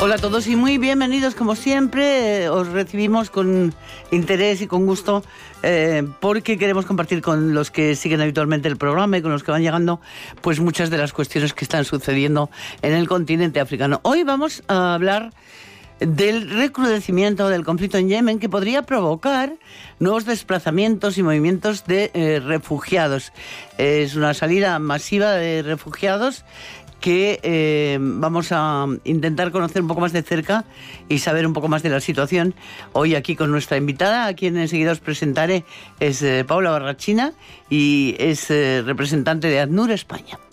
Hola a todos y muy bienvenidos, como siempre. Os recibimos con interés y con gusto porque queremos compartir con los que siguen habitualmente el programa y con los que van llegando pues muchas de las cuestiones que están sucediendo en el continente africano. Hoy vamos a hablar del recrudecimiento del conflicto en Yemen, que podría provocar nuevos desplazamientos y movimientos de refugiados. Es una salida masiva de refugiados que vamos a intentar conocer un poco más de cerca y saber un poco más de la situación. Hoy aquí con nuestra invitada, a quien enseguida os presentaré, es Paula Barrachina y es representante de ACNUR España.